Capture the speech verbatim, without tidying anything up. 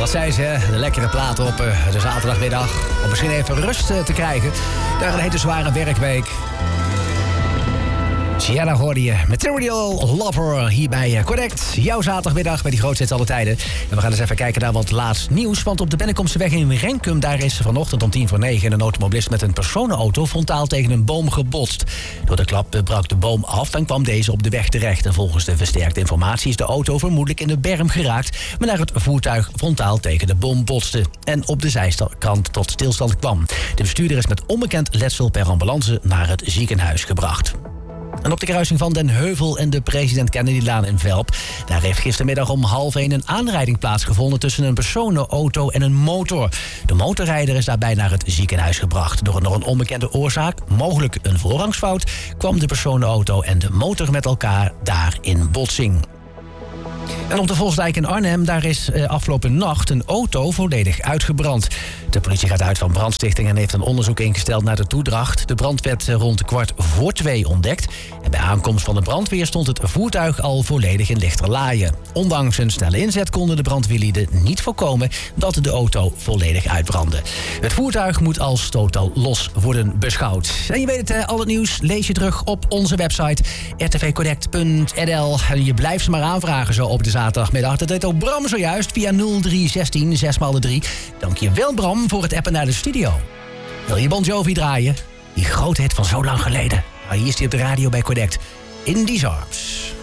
wat zei ze, hè? De lekkere plaat op uh, de zaterdagmiddag. Om misschien even rust uh, te krijgen. Daar een hele zware werkweek. Sienna hoorde je, Material Lover, hier bij Connect. Jouw zaterdagmiddag bij die grootste hits alle tijden. En we gaan eens even kijken naar wat laatst nieuws. Want op de Bennekomseweg in Renkum, daar is vanochtend om tien voor negen... een automobilist met een personenauto frontaal tegen een boom gebotst. Door de klap brak de boom af en kwam deze op de weg terecht. En volgens de versterkte informatie is de auto vermoedelijk in de berm geraakt... waarna het voertuig frontaal tegen de boom botste... en op de zijkant tot stilstand kwam. De bestuurder is met onbekend letsel per ambulance naar het ziekenhuis gebracht. En op de kruising van Den Heuvel en de President Kennedylaan in Velp... daar heeft gistermiddag om half één een aanrijding plaatsgevonden... tussen een personenauto en een motor. De motorrijder is daarbij naar het ziekenhuis gebracht. Door een, door een onbekende oorzaak, mogelijk een voorrangsfout... kwam de personenauto en de motor met elkaar daar in botsing. En op de Vosdijk in Arnhem, daar is eh, afgelopen nacht een auto volledig uitgebrand. De politie gaat uit van brandstichting en heeft een onderzoek ingesteld naar de toedracht. De brand werd eh, rond kwart voor twee ontdekt. En bij aankomst van de brandweer stond het voertuig al volledig in lichterlaaien. Ondanks een snelle inzet konden de brandweerlieden niet voorkomen dat de auto volledig uitbrandde. Het voertuig moet als totaal los worden beschouwd. En je weet het, eh, al het nieuws lees je terug op onze website r t v connect punt n l. En je blijft ze maar aanvragen zo op de zaterdagmiddag. Dat deed ook Bram zojuist via nul drie zestien zes maal de drie. Dank je wel, Bram, voor het appen naar de studio. Wil je Bon Jovi draaien? Die grote hit van zo lang geleden. Nou, hier is hij op de radio bij Connect. In These Arms.